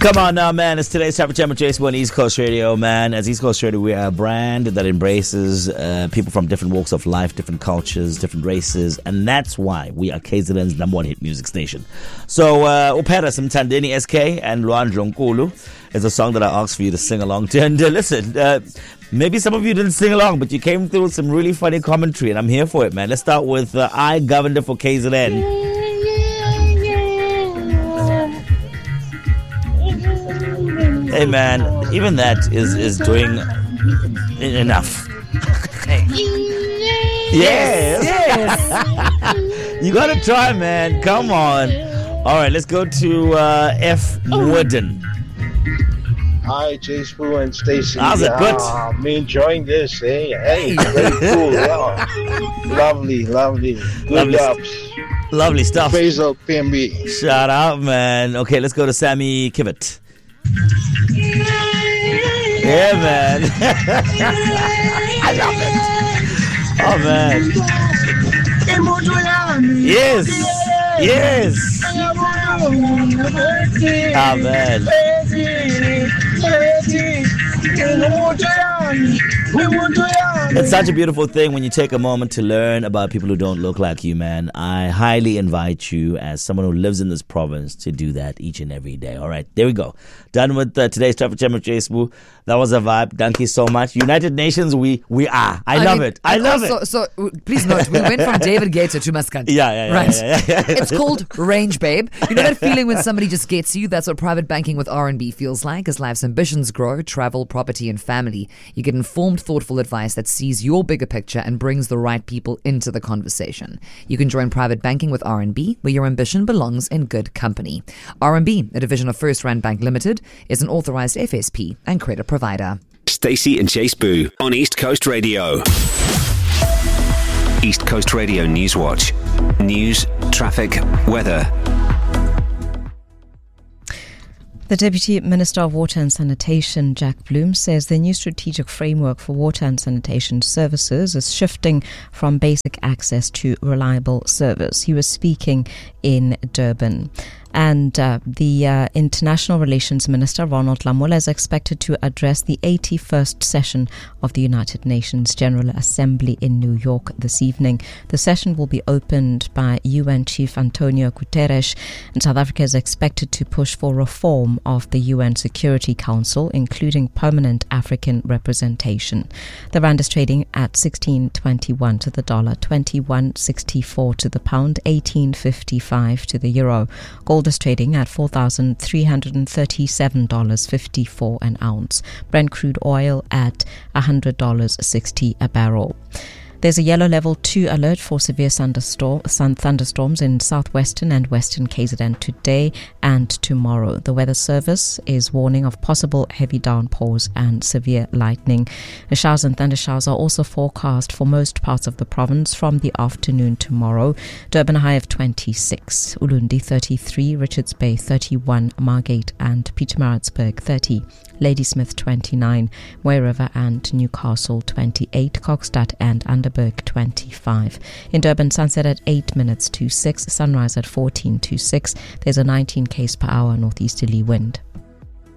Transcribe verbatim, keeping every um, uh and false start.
Come on now, man. It's today's Traffic Jam with Jason on East Coast Radio, man. As East Coast Radio, we are a brand that embraces uh, people from different walks of life, different cultures, different races, and that's why we are K Z N's number one hit music station. So, uh, Upera Simtandeni S K and Luandro Nkulu is a song that I asked for you to sing along to. And uh, listen, uh, maybe some of you didn't sing along, but you came through with some really funny commentary, and I'm here for it, man. Let's start with uh, I Governor for K Z N. Hey man, even that is, is doing enough. Yes, yes. You gotta try, man. Come on. All right, let's go to uh, F Wooden. Hi, J Spoo and Stacy. How's it? Good. Uh, I'm enjoying this. Hey, hey, very cool. Yeah. Lovely, lovely. Good Lovely. ups. Lovely stuff. Faisal P M B. Shout out, man. Okay, let's go to Sammy Kivett. Yeah, man. I love it. Oh, man. Yes. Yes. Ah, man. It's such a beautiful thing when you take a moment to learn about people who don't look like you, man. I highly invite you, as someone who lives in this province, to do that each and every day. All right, there we go. Done with uh, today's Traffic Jam with J Spoo. That was a vibe. Thank you so much. United Nations, we we are. I, I love mean, it. I love also, it. So, please note, we went from David Guetta to Maskanti. Yeah, yeah, yeah. Right. Yeah, yeah, yeah, yeah. It's called Range Babe. You know that feeling when somebody just gets you? That's what private banking with R and B feels like. As life's ambitions grow, travel, property, and family, you get informed, thoughtful advice that sees your bigger picture and brings the right people into the conversation. You can join private banking with R and B, where your ambition belongs in good company. R and B, a division of First Rand Bank Limited, is an authorized F S P and credit provider. Stacey and J Spoo on East Coast Radio. East Coast Radio Newswatch. News, traffic, weather. The Deputy Minister of Water and Sanitation, Jack Bloom, says the new strategic framework for water and sanitation services is shifting from basic access to reliable service. He was speaking in Durban. And uh, the uh, International Relations Minister, Ronald Lamola, is expected to address the eighty-first session of the United Nations General Assembly in New York this evening. The session will be opened by U N Chief Antonio Guterres, and South Africa is expected to push for reform of the U N Security Council, including permanent African representation. The rand is trading at sixteen twenty-one to the dollar, twenty-one sixty-four to the pound, eighteen fifty-five to the euro. Gold is trading at four thousand three hundred thirty-seven dollars and fifty-four cents an ounce. Brent crude oil at one hundred dollars and sixty cents a barrel. There's a yellow level two alert for severe thunderstorm, sun thunderstorms in southwestern and western K Z N today and tomorrow. The Weather Service is warning of possible heavy downpours and severe lightning. The showers and thundershowers are also forecast for most parts of the province from the afternoon tomorrow. Durban high of twenty-six, Ulundi thirty-three, Richards Bay thirty-one, Margate and Pietermaritzburg thirty, Ladysmith twenty-nine, Moy River and Newcastle twenty-eight, Kokstad and Underberg twenty-five. In Durban, sunset at eight minutes to six, sunrise at fourteen to six. There's a nineteen k's per hour northeasterly wind.